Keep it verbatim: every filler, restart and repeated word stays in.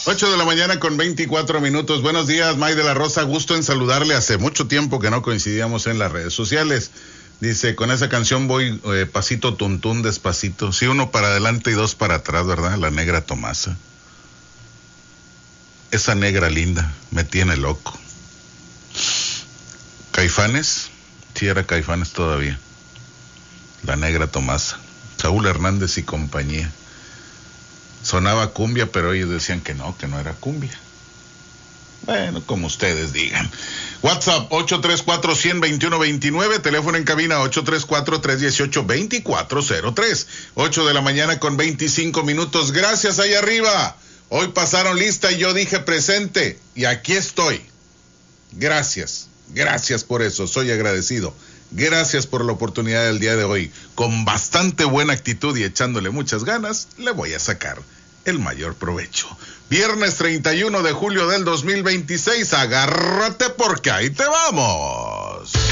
ocho de la mañana con veinticuatro minutos. Buenos días, May de la Rosa. Gusto en saludarle. Hace mucho tiempo que no coincidíamos en las redes sociales. Dice, con esa canción voy eh, pasito tuntún, despacito. Sí, uno para adelante y dos para atrás, ¿verdad? La negra Tomasa. Esa negra linda me tiene loco. Caifanes, sí era Caifanes todavía. La negra Tomasa. Saúl Hernández y compañía. Sonaba cumbia, pero ellos decían que no, que no era cumbia. Bueno, como ustedes digan. WhatsApp ocho tres cuatro, uno cero dos uno dos nueve, teléfono en cabina ocho tres cuatro, tres uno ocho, dos cuatro cero tres. ocho de la mañana con veinticinco minutos. Gracias allá arriba. Hoy pasaron lista y yo dije presente. Y aquí estoy. Gracias. Gracias por eso. Soy agradecido. Gracias por la oportunidad del día de hoy. Con bastante buena actitud y echándole muchas ganas, le voy a sacar el mayor provecho. Viernes treinta y uno de julio del dos mil veintiséis. Agárrate porque ahí te vamos.